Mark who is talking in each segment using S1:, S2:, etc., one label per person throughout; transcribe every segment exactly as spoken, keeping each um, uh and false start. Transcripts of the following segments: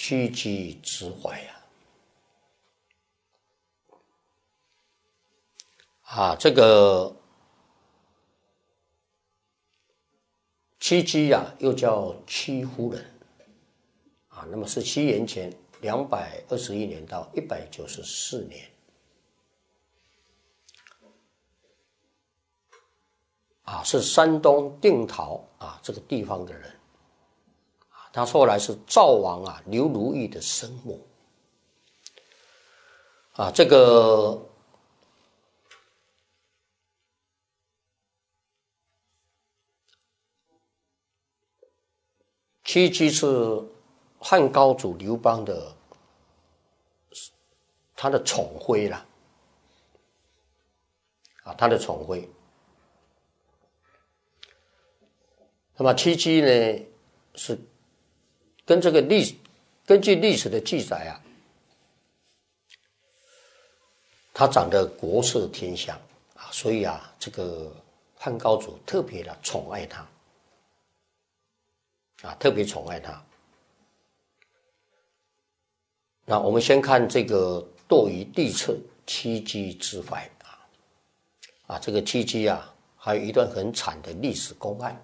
S1: 屈机之怀呀、啊！啊，这个屈机呀、啊，又叫屈夫人啊，那么是西元前两百二十一年到一百九十四年。啊，是山东定陶啊这个地方的人，啊，他后来是赵王啊刘如意的生母，啊，这个屈机是汉高祖刘邦的他的宠妃啦，啊，他的宠妃。那么屈机呢，是跟这个历根据历史的记载啊，他长得国色天香啊，所以啊，这个汉高祖特别的宠爱他，啊，特别宠爱他。那我们先看这个堕于地侧屈机之怀啊，啊，这个屈机啊，还有一段很惨的历史公案。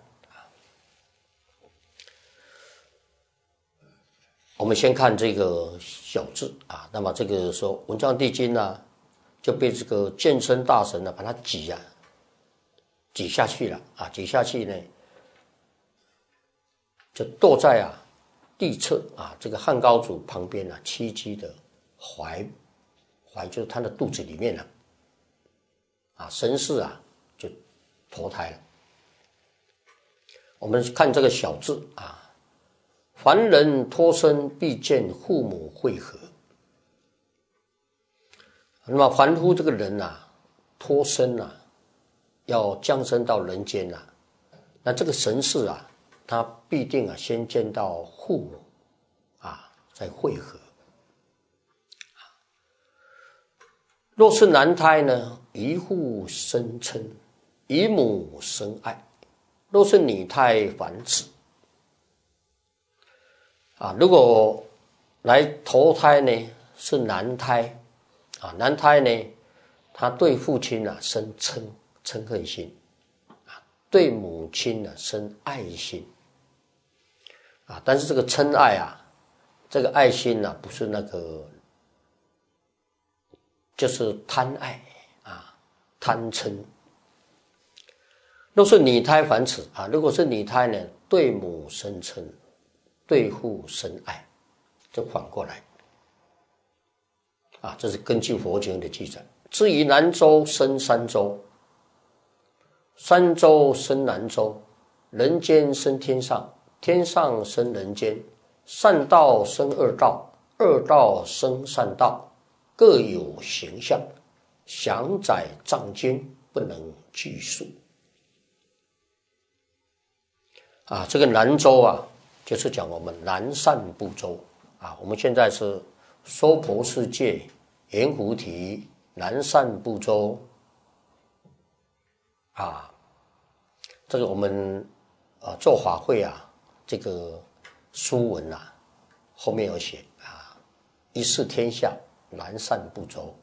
S1: 我们先看这个小字啊，那么这个时候文章帝君呢、啊、就被这个健身大神呢把他挤啊挤下去了啊，挤下去呢就堕在啊地侧啊这个汉高祖旁边啊屈机的怀怀就是他的肚子里面了啊，神识啊就投胎了。我们看这个小字啊。凡人脱生必见父母会合，那么凡夫这个人啊，脱生啊，要降生到人间啊，那这个神识啊，他必定啊先见到父母啊，再会合。若是男胎呢，以父生嗔，以母生爱；若是女胎繁殖。啊，如果来投胎呢是男胎，啊，男胎呢，他对父亲啊生嗔嗔恨心，啊，对母亲呢生爱心，啊，但是这个嗔爱啊，这个爱心呢、啊、不是那个，就是贪爱啊，贪嗔。若是女胎繁殖啊，如果是女胎呢，对母生嗔。对父生爱，就反过来啊，这是根据佛经的记载。至于南州生三州，三州生南州，人间生天上，天上生人间，善道生恶道，恶道生善道，各有形象，详载藏经，不能具述。啊，这个南州啊。就是讲我们南赡部洲啊，我们现在是娑婆世界圆菩提南赡部洲啊，这个我们啊做法会啊，这个书文啊后面有写啊，一视天下南赡部洲，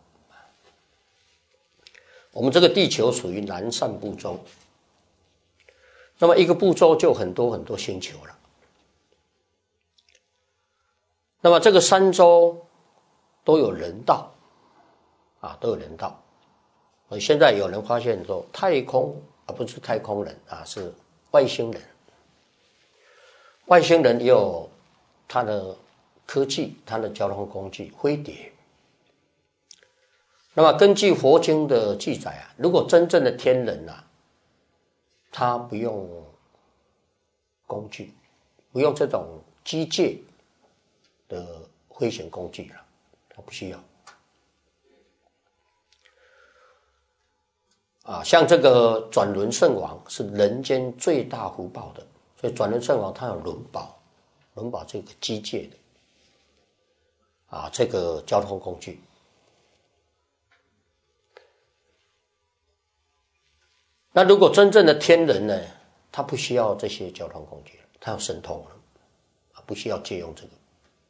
S1: 我们这个地球属于南赡部洲，那么一个部洲就很多很多星球了。那么这个三洲都有人道啊，都有人道。现在有人发现说，太空啊不是太空人啊，是外星人。外星人也有他的科技，他的交通工具飞碟。那么根据佛经的记载啊，如果真正的天人啊，他不用工具，不用这种机械的飞行工具了，他不需要。啊，像这个转轮圣王是人间最大福报的，所以转轮圣王他有轮宝，轮宝这个机械的，啊，这个交通工具。那如果真正的天人呢，他不需要这些交通工具，他有神通了，不需要借用这个。